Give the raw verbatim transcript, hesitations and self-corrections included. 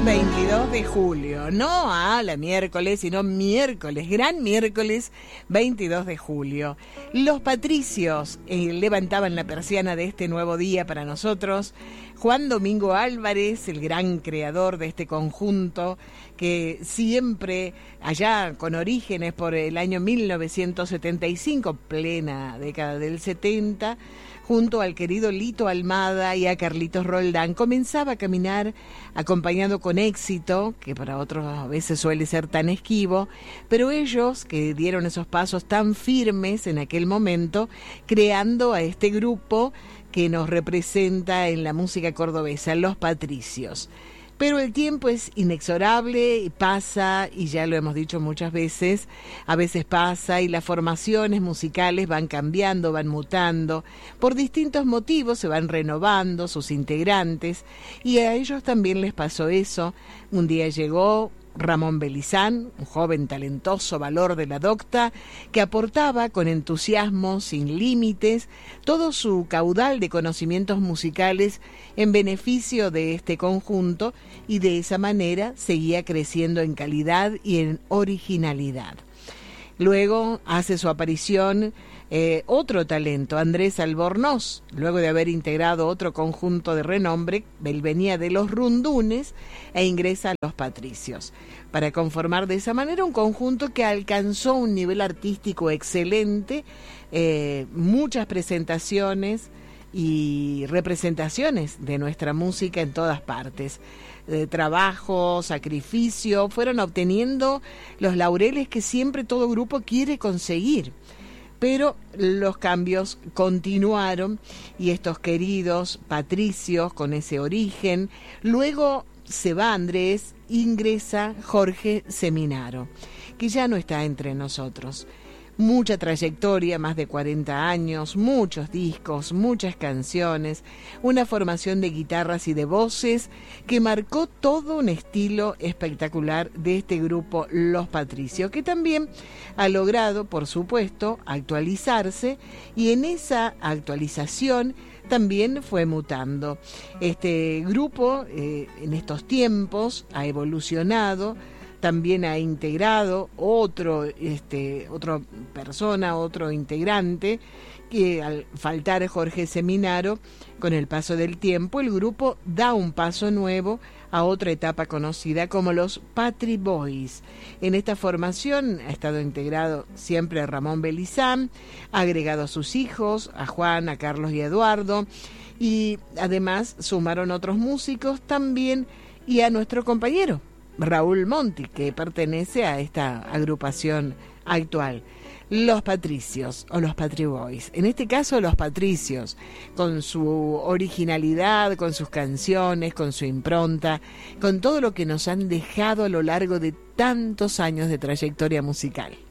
veintidós de julio, no a la miércoles, sino miércoles, gran miércoles veintidós de julio. Los patricios eh, levantaban la persiana de este nuevo día para nosotros. Juan Domingo Álvarez, el gran creador de este conjunto, que siempre, allá con orígenes por el año mil novecientos setenta y cinco, plena década del setenta, junto al querido Lito Almada y a Carlitos Roldán, comenzaba a caminar acompañado con éxito, que para otros a veces suele ser tan esquivo, pero ellos que dieron esos pasos tan firmes en aquel momento, creando a este grupo que nos representa en la música cordobesa, Los Patricios. Pero el tiempo es inexorable y pasa, y ya lo hemos dicho muchas veces, a veces pasa y las formaciones musicales van cambiando, van mutando, por distintos motivos se van renovando sus integrantes, y a ellos también les pasó eso. Un día llegó Ramón Belizán, un joven talentoso valor de la docta, que aportaba con entusiasmo, sin límites, todo su caudal de conocimientos musicales en beneficio de este conjunto, y de esa manera seguía creciendo en calidad y en originalidad. Luego hace su aparición eh, otro talento, Andrés Albornoz, luego de haber integrado otro conjunto de renombre. Él venía de los Rundunes e ingresa a Los Patricios, para conformar de esa manera un conjunto que alcanzó un nivel artístico excelente, eh, muchas presentaciones y representaciones de nuestra música en todas partes. De trabajo, sacrificio, fueron obteniendo los laureles que siempre todo grupo quiere conseguir. Pero los cambios continuaron y estos queridos patricios con ese origen, luego se va Andrés, ingresa Jorge Seminaro, que ya no está entre nosotros. Mucha trayectoria, más de cuarenta años, muchos discos, muchas canciones, una formación de guitarras y de voces que marcó todo un estilo espectacular de este grupo Los Patricios, que también ha logrado, por supuesto, actualizarse, y en esa actualización también fue mutando. Este grupo eh, en estos tiempos ha evolucionado, también ha integrado otro, este, otra persona, otro integrante, que al faltar Jorge Seminaro, con el paso del tiempo, el grupo da un paso nuevo a otra etapa conocida como los Patri Boys. En esta formación ha estado integrado siempre Ramón Belizán, ha agregado a sus hijos, a Juan, a Carlos y a Eduardo, y además sumaron otros músicos también, y a nuestro compañero Raúl Monti, que pertenece a esta agrupación actual, Los Patricios o los Patri Boys. En este caso, Los Patricios, con su originalidad, con sus canciones, con su impronta, con todo lo que nos han dejado a lo largo de tantos años de trayectoria musical.